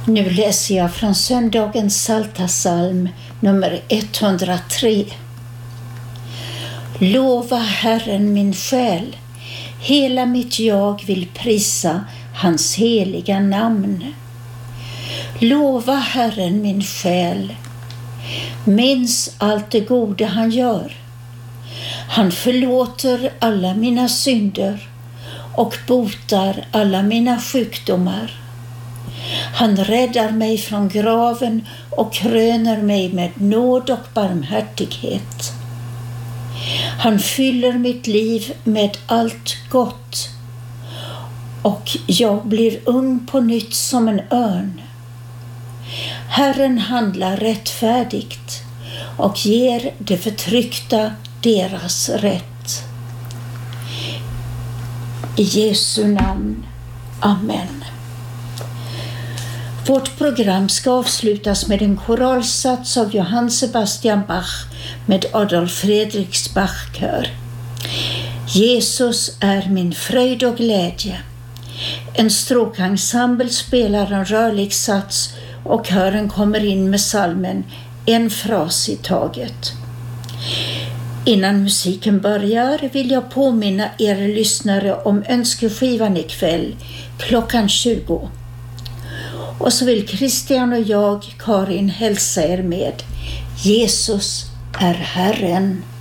Nu läser jag från söndagens psaltarpsalm nummer 103. Lova Herren min själ, hela mitt jag vill prisa hans heliga namn. Lova Herren min själ, minns allt det goda han gör. Han förlåter alla mina synder och botar alla mina sjukdomar. Han räddar mig från graven och kröner mig med nåd och barmhärtighet. Han fyller mitt liv med allt gott och jag blir ung på nytt som en örn. Herren handlar rättfärdigt och ger de förtryckta deras rätt. I Jesu namn. Amen. Vårt program ska avslutas med en koralsats av Johann Sebastian Bach med Adolf Fredriks Bachkör. Jesus är min fröjd och glädje. En stråkensemble spelar en rörlig sats och kören kommer in med salmen en fras i taget. Innan musiken börjar vill jag påminna er lyssnare om önskeskivan ikväll klockan 20. Och så vill Christian och jag, Karin, hälsa er med Jesus är Herren.